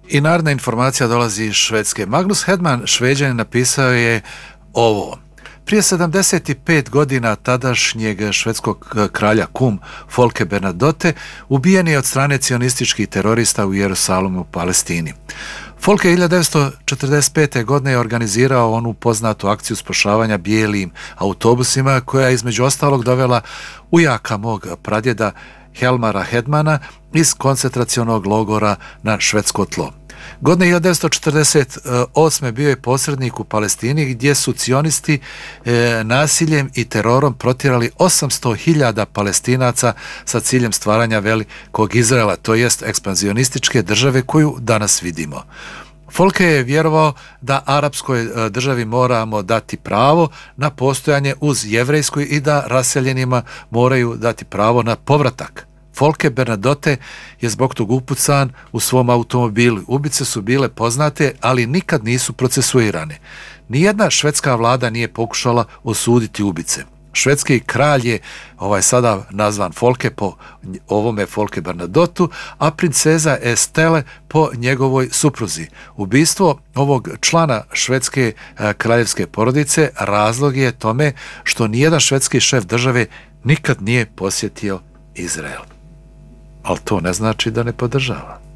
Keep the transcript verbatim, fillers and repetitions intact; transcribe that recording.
I naredna informacija dolazi iz Švedske. Magnus Hedman, Šveđanin, napisao je ovo. Prije sedamdeset pet godina tadašnjeg švedskog kralja Kum Folke Bernadotte ubijen je od strane cionističkih terorista u Jerusalimu u Palestini. Folke je hiljadu devetsto četrdeset pete. godine je organizirao onu poznatu akciju spašavanja bijelim autobusima koja je između ostalog dovela ujaka mog pradjeda Helmara Hedmana iz koncentracionog logora na švedsko tlo. Godine hiljadu devetsto četrdeset osme. bio je posrednik u Palestini gdje su cionisti e, nasiljem i terorom protjerali osamsto hiljada Palestinaca sa ciljem stvaranja velikog Izraela, to jest ekspanzionističke države koju danas vidimo. Folke je vjerovao da arapskoj državi moramo dati pravo na postojanje uz jevrejsku i da raseljenima moraju dati pravo na povratak. Folke Bernadotte je zbog tog upucan u svom automobilu. Ubice su bile poznate, ali nikad nisu procesuirane. Nijedna švedska vlada nije pokušala osuditi ubice. Švedski kralj je ovaj sada nazvan Folke po ovome Folke Bernadottu, a princeza Estelle po njegovoj supruzi. Ubistvo ovog člana švedske kraljevske porodice razlog je tome što nijedan švedski šef države nikad nije posjetio Izrael. Ali to ne znači da ne podržava.